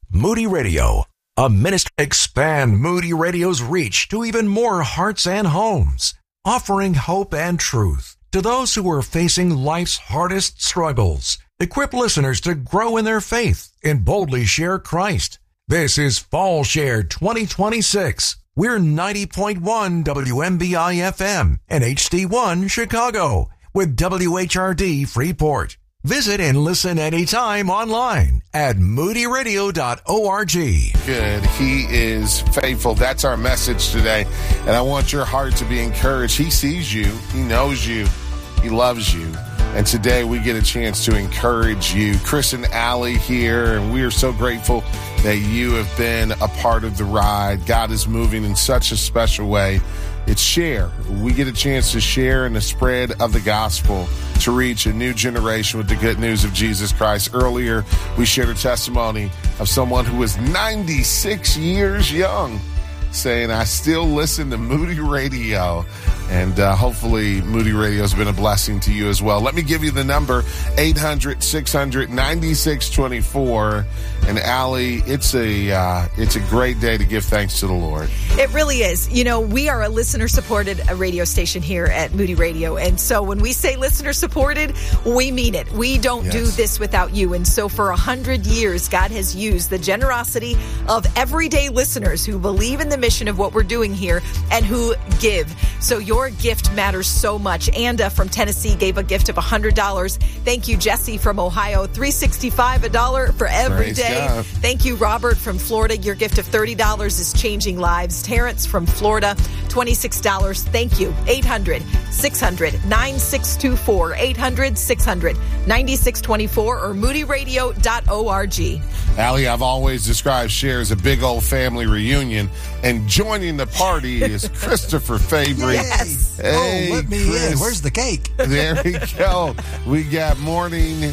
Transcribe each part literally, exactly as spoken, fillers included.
Moody Radio, a ministry to expand Moody Radio's reach to even more hearts and homes, offering hope and truth to those who are facing life's hardest struggles. Equip listeners to grow in their faith and boldly share Christ. This is Fall Share twenty twenty-six. We're ninety point one W M B I F M and H D one Chicago with W H R D Freeport. Visit and listen anytime online at moody radio dot org. Good. He is faithful. That's our message today. And I want your heart to be encouraged. He sees you. He knows you. He loves you. And today we get a chance to encourage you. Chris and Allie here, and we are so grateful that you have been a part of the ride. God is moving in such a special way. It's share. We get a chance to share in the spread of the gospel to reach a new generation with the good news of Jesus Christ. Earlier, we shared a testimony of someone who was ninety-six years young, saying, I still listen to Moody Radio. And uh, hopefully Moody Radio has been a blessing to you as well. Let me give you the number, eight hundred, six hundred, ninety-six twenty-four. And Allie, it's a uh, it's a great day to give thanks to the Lord. It really is. You know, we are a listener-supported radio station here at Moody Radio. And so when we say listener-supported, we mean it. We don't yes. do this without you. And so for one hundred years, God has used the generosity of everyday listeners who believe in the mission of what we're doing here and who give. So your Your gift matters so much. Anda from Tennessee gave a gift of one hundred dollars. Thank you, Jesse from Ohio. three sixty-five a dollar for every Praise day. God. Thank you, Robert from Florida. Your gift of thirty dollars is changing lives. Terrence from Florida, twenty-six dollars. Thank you. eight hundred, six hundred, nine six two four. eight hundred, six hundred, nine six two four or moody radio dot org. Allie, I've always described Share as a big old family reunion, and joining the party is Christopher Fabry. Yes. Hey, oh, let me Chris. in. Where's the cake? There we go. We got morning,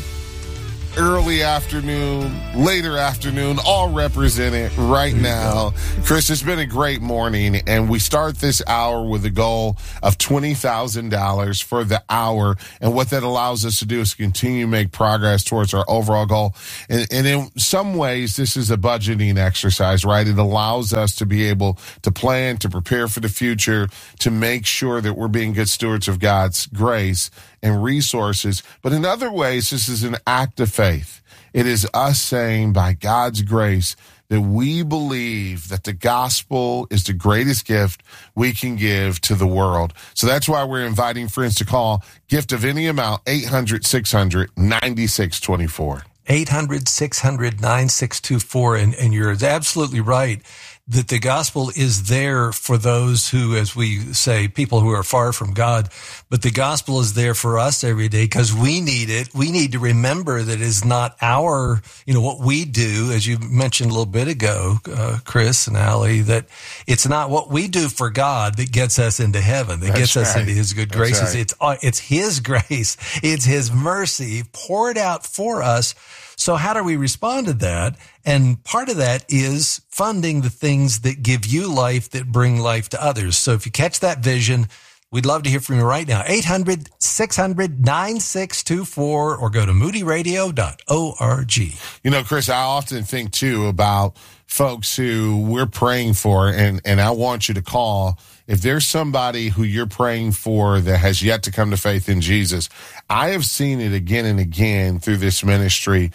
early afternoon, later afternoon, all represented right now. Chris, it's been a great morning, and we start this hour with a goal of twenty thousand dollars for the hour. And what that allows us to do is continue to make progress towards our overall goal. And, and in some ways, this is a budgeting exercise, right? It allows us to be able to plan, to prepare for the future, to make sure that we're being good stewards of God's grace and resources. But in other ways, this is an act of faith. It is us saying, by God's grace, that we believe that the gospel is the greatest gift we can give to the world. So that's why we're inviting friends to call gift of any amount, eight hundred, six hundred, nine six two four. eight hundred, six hundred, nine six two four. And, and you're absolutely right that the gospel is there for those who, as we say, people who are far from God, but the gospel is there for us every day because we need it. We need to remember that it's not our, you know, what we do, as you mentioned a little bit ago, uh, Chris and Allie, that it's not what we do for God that gets us into heaven, that That's gets us right. into his good That's graces. right. It's, uh, it's his grace. It's his mercy poured out for us. So how do we respond to that? And part of that is funding the things that give you life, that bring life to others. So if you catch that vision, we'd love to hear from you right now. eight hundred, six hundred, nine six two four or go to moody radio dot org. You know, Chris, I often think, too, about folks who we're praying for, and, and I want you to call. If there's somebody who you're praying for that has yet to come to faith in Jesus, I have seen it again and again through this ministry,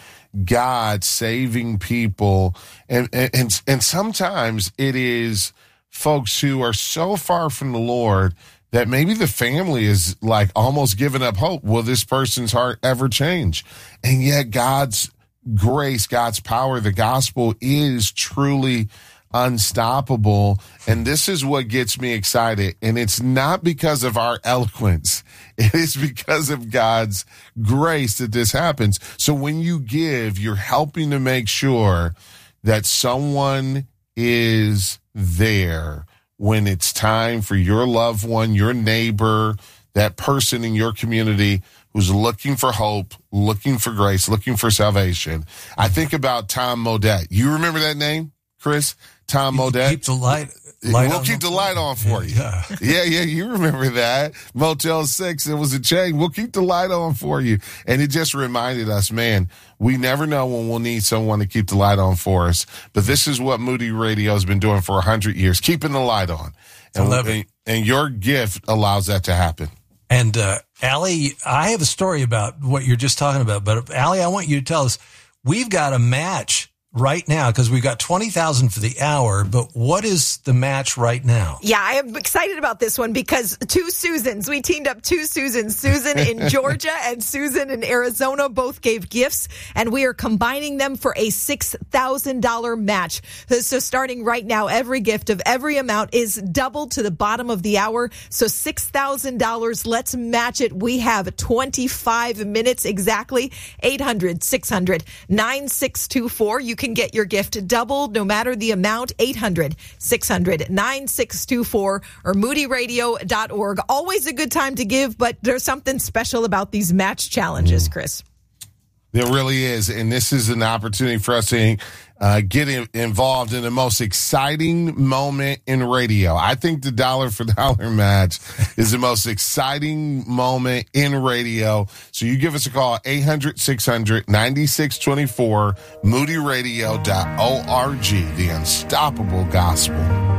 God saving people. And, and, and sometimes it is folks who are so far from the Lord that maybe the family is like almost giving up hope. Will this person's heart ever change? And yet God's grace, God's power, the gospel is truly unstoppable. And this is what gets me excited. And it's not because of our eloquence. It is because of God's grace that this happens. So when you give, you're helping to make sure that someone is there when it's time for your loved one, your neighbor, that person in your community who's looking for hope, looking for grace, looking for salvation. I think about Tom Modett. You remember that name? Chris, Tom Modette. Keep the light. light we'll on keep the light on for you. Yeah. yeah, yeah, you remember that. Motel six, it was a chain. We'll keep the light on for you. And it just reminded us, man, we never know when we'll need someone to keep the light on for us. But this is what Moody Radio has been doing for one hundred years, keeping the light on. And, I love and, it. and your gift allows that to happen. And, uh, Allie, I have a story about what you're just talking about. But, Allie, I want you to tell us, we've got a match right now because we've got twenty thousand for the hour, but what is the match right now? Yeah, I am excited about this one because two Susans, we teamed up two Susans, Susan in Georgia and Susan in Arizona, both gave gifts, and we are combining them for a six thousand dollars match. So starting right now, every gift of every amount is doubled to the bottom of the hour. So six thousand dollars, let's match it. We have twenty-five minutes exactly. eight hundred, six hundred, nine six two four. You can get your gift doubled no matter the amount. Eight hundred, six hundred, nine six two four or moody radio dot org. Always a good time to give, but there's something special about these match challenges, Chris. There really is, and this is an opportunity for us to uh, get in, involved in the most exciting moment in radio. I think the dollar for dollar match is the most exciting moment in radio. So you give us a call, eight hundred, six hundred, nine six two four, moody radio dot org, the unstoppable gospel.